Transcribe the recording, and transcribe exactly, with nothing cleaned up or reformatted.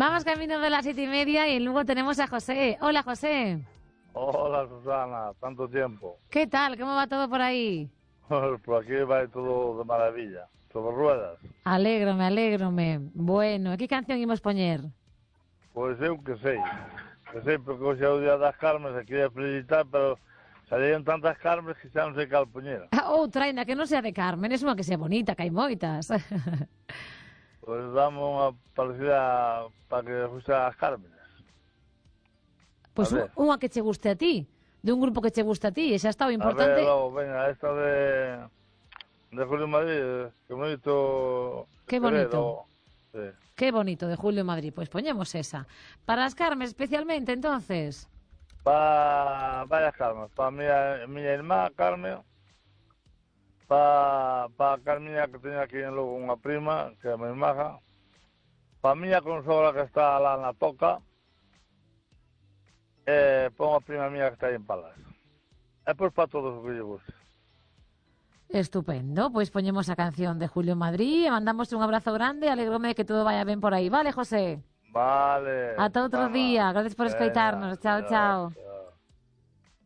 Vamos camino de las siete y media y luego tenemos a José. Hola, José. Hola, Susana, tanto tiempo. ¿Qué tal? ¿Cómo va todo por ahí? Por aquí va todo de maravilla, sobre ruedas. Alégrome, alégrome. Bueno, ¿qué canción íbamos a poner? Pois eu que sei, que sei porque hoxe é o día das Carmes e quería felicitar, pero salían tantas Carmes que xa non sei cal poñer. Outra, ainda que non sea de Carmen, es unha que sea bonita, que hai moitas. Pois damos unha parecida para que guste as Carmes. Pois pues unha que che guste a ti, de un grupo que che guste a ti, e xa está o importante. A ver, logo, venga, esta de de Julio Madrid, que bonito. Que bonito. Sí. Qué bonito, de Julio Madrid. Pues ponemos esa. Para las Carmen especialmente, entonces. Para varias Carmen. Para mi, mi hermana Carmen. Para pa Carmina, que tenía aquí en Lugo unha prima, que é moi maja. Para miña consola, que está lá na Toca. E para unha prima mía que está aí en Palas. E pois para todos os que lle guste. Estupendo, pues ponemos a canción de Julio Madrid, mandamos un abrazo grande, alegrome de que todo vaya ben por aí, vale, José? Vale. Ata outro día, gracias por escoitarnos, chao, chao.